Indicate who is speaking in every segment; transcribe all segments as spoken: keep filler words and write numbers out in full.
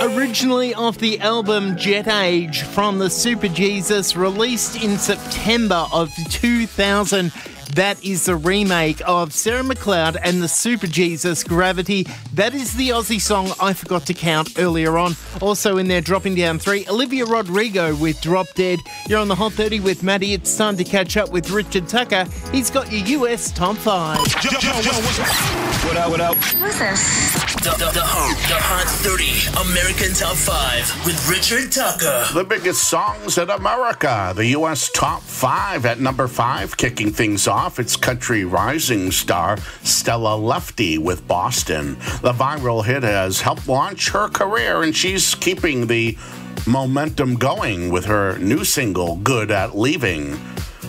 Speaker 1: Originally off the album Jet Age from the Super Jesus, released in September of two thousand. That is the remake of Sarah McLeod and the Super Jesus, Gravity. That is the Aussie song I forgot to count earlier on. Also in there, dropping down three, Olivia Rodrigo with Drop Dead. You're on the Hot thirty with Maddie. It's time to catch up with Richard Tucker. He's got your U S Top five.
Speaker 2: Yo, yo, yo, what up, what up?
Speaker 3: Who's this?
Speaker 4: The, the, the, Hot, the Hot thirty American Top five with Richard Tucker.
Speaker 2: The biggest songs in America. The U S Top five at number five, kicking things off. It's country rising star Stella Lefty with Boston. The viral hit has helped launch her career, and she's keeping the momentum going with her new single, Good at Leaving.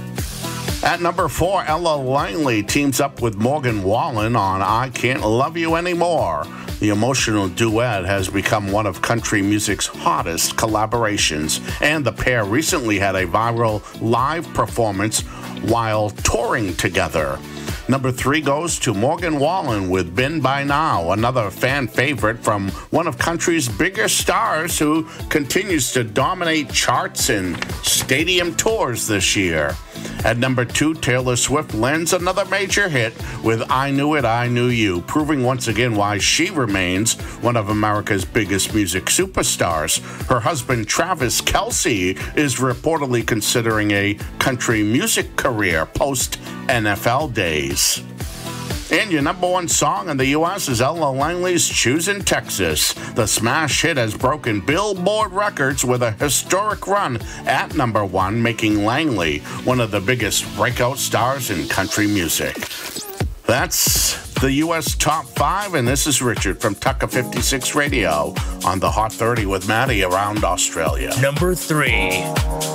Speaker 2: At number four, Ella Langley teams up with Morgan Wallen on I Can't Love You Anymore. The emotional duet has become one of country music's hottest collaborations, and the pair recently had a viral live performance while touring together. Number three goes to Morgan Wallen with Been By Now, another fan favorite from one of country's biggest stars who continues to dominate charts and stadium tours this year. At number two, Taylor Swift lands another major hit with I Knew It, I Knew You, proving once again why she remains one of America's biggest music superstars. Her husband, Travis Kelce, is reportedly considering a country music career post-N F L days. And your number one song in the U S is Ella Langley's Choosing Texas. The smash hit has broken Billboard records with a historic run at number one, making Langley one of the biggest breakout stars in country music. That's the U S Top five, and this is Richard from Tucker fifty-six Radio on the Hot thirty with Maddie around Australia.
Speaker 4: Number three.